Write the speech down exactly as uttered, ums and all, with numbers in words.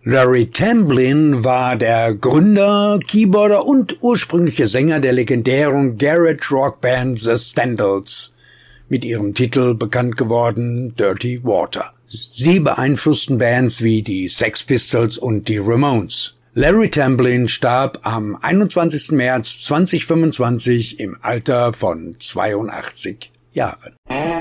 Larry Tamblyn war der Gründer, Keyboarder und ursprüngliche Sänger der legendären Garage-Rock-Band The Standalls, mit ihrem Titel bekannt geworden Dirty Water. Sie beeinflussten Bands wie die Sex Pistols und die Ramones. Larry Tamblyn starb am einundzwanzigsten März zweitausendfünfundzwanzig im Alter von zweiundachtzig Jahren.